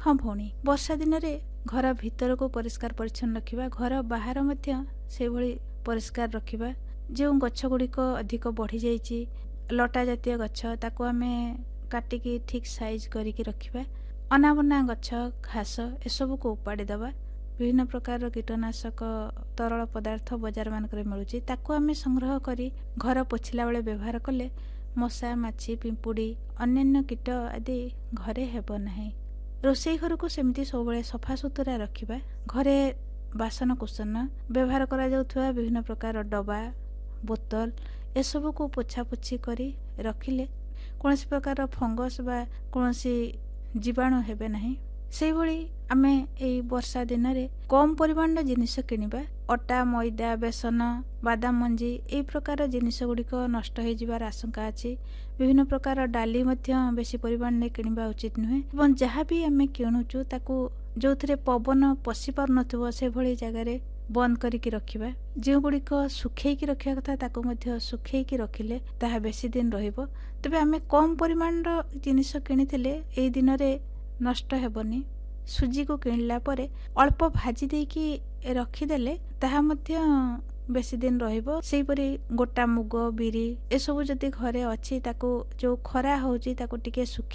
हाँ भौणी, वर्षा दिन रे घर भीतर को परिष्कार परिच्छन्न रखिबा, घर बाहर मध्य से भली परिष्कार रखिबा। जो गछ गुड़िक अधिक बढ़ी जाइछि, लटा जातीय गछ ताको आमे काटिकी ठीक साइज करिकी रखिबा। अनाबना गछ घास एसबू को उपाड़ी दबा। विभिन्न प्रकार कीटनाशक तरल पदार्थ बजार मानक मिलूची, ताको आमे संग्रह करी घर पोछिला बेले व्यवहार कले मशा माछी पिंपुड़ी अन्यान्य कीट आदि घरे हेब नाही। रोषेई घर को सेमती सब सफा सुतरा रखिबा। घरे बासन कुसन व्यवहार करा जाउथुवा विभिन्न प्रकार डबा बोतल एसबू को पोछापोछि करी रखिले कौनसी प्रकार फंगस बा कौनसी जीवाणु हेबे नाही। से भली आमे एई वर्षा दिन रे कम परिमाण जिनिस किनिबा। अटा मैदा बेसन बादाम मंजी एई प्रकार जिनिस गुड़िक नष्ट हो जिबार आशंका अछि। विभिन्न प्रकार डाली मध्य बेसी परिमाण में किनिबा उचित नुहे एवं जहाँ भी आमे किणुचु ताकू जो थरे पवन पशि पार नथिबो से भली जगह रे बंद करिकी रखिबा। जो गुड़िक सुखेकी रखिया कथा ताकू मध्य सुखेकी रखिले ताहा बेसी दिन रहिबो। तबे आमे कम परिमाण जिनिस किनिथिले एई दिन रे नष्ट हेबनी। सुजी को किणला परे अल्प भाजी देकी रखिदेले ताहा मध्य बेसी दिन रहिबो। सेहीपरि गोटा मुग बिरी एसबू जदि घरे अछि ताकू जो खरा होउची ताकू टिके सुखी